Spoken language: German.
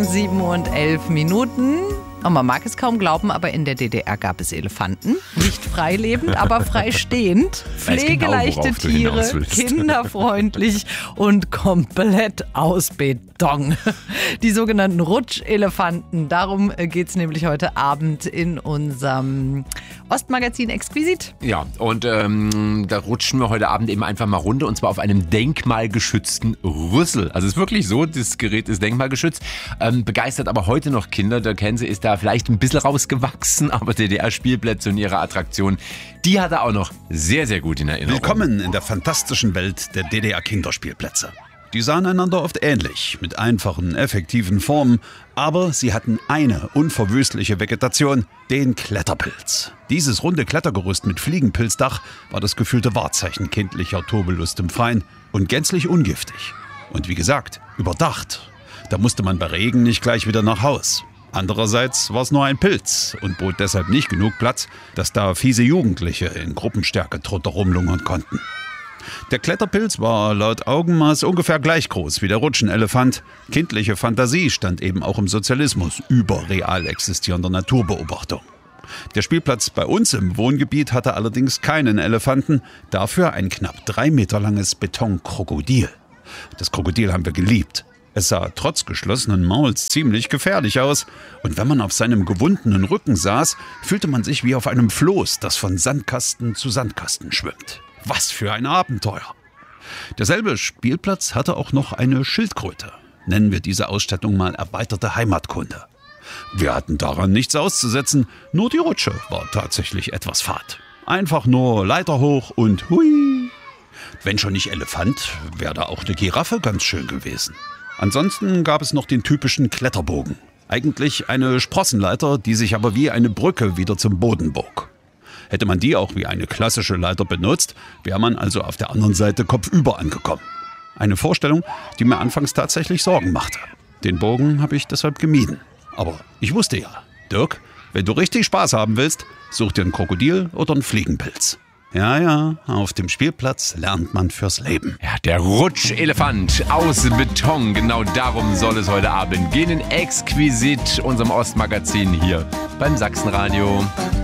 Morgen, 7:11. Und man mag es kaum glauben, aber in der DDR gab es Elefanten. Nicht freilebend, aber freistehend. Pflegeleichte Tiere, kinderfreundlich und komplett aus Beton. Die sogenannten Rutschelefanten. Darum geht es nämlich heute Abend in unserem Ostmagazin Exquisit. Ja, und da rutschen wir heute Abend eben einfach mal runter, und zwar auf einem denkmalgeschützten Rüssel. Also es ist wirklich so, das Gerät ist denkmalgeschützt. Begeistert aber heute noch Kinder. Der Kenze ist da vielleicht ein bisschen rausgewachsen, aber DDR-Spielplätze und ihre Attraktion, die hat er auch noch sehr, sehr gut in Erinnerung. Willkommen in der fantastischen Welt der DDR-Kinderspielplätze. Die sahen einander oft ähnlich, mit einfachen, effektiven Formen, aber sie hatten eine unverwüstliche Vegetation, den Kletterpilz. Dieses runde Klettergerüst mit Fliegenpilzdach war das gefühlte Wahrzeichen kindlicher Turbelust im Freien und gänzlich ungiftig. Und wie gesagt, überdacht. Da musste man bei Regen nicht gleich wieder nach Haus. Andererseits war es nur ein Pilz und bot deshalb nicht genug Platz, dass da fiese Jugendliche in Gruppenstärke drunter rumlungern konnten. Der Kletterpilz war laut Augenmaß ungefähr gleich groß wie der Rutschenelefant. Kindliche Fantasie stand eben auch im Sozialismus über real existierender Naturbeobachtung. Der Spielplatz bei uns im Wohngebiet hatte allerdings keinen Elefanten, dafür ein knapp 3 Meter langes Betonkrokodil. Das Krokodil haben wir geliebt. Es sah trotz geschlossenen Mauls ziemlich gefährlich aus, und wenn man auf seinem gewundenen Rücken saß, fühlte man sich wie auf einem Floß, das von Sandkasten zu Sandkasten schwimmt. Was für ein Abenteuer! Derselbe Spielplatz hatte auch noch eine Schildkröte. Nennen wir diese Ausstattung mal erweiterte Heimatkunde. Wir hatten daran nichts auszusetzen, nur die Rutsche war tatsächlich etwas fad. Einfach nur Leiter hoch und hui! Wenn schon nicht Elefant, wäre da auch eine Giraffe ganz schön gewesen. Ansonsten gab es noch den typischen Kletterbogen. Eigentlich eine Sprossenleiter, die sich aber wie eine Brücke wieder zum Boden bog. Hätte man die auch wie eine klassische Leiter benutzt, wäre man also auf der anderen Seite kopfüber angekommen. Eine Vorstellung, die mir anfangs tatsächlich Sorgen machte. Den Bogen habe ich deshalb gemieden. Aber ich wusste ja, Dirk, wenn du richtig Spaß haben willst, such dir ein Krokodil oder einen Fliegenpilz. Ja, auf dem Spielplatz lernt man fürs Leben. Ja, der Rutschelefant aus Beton, genau darum soll es heute Abend gehen in Exquisit, unserem Ostmagazin hier beim Sachsenradio.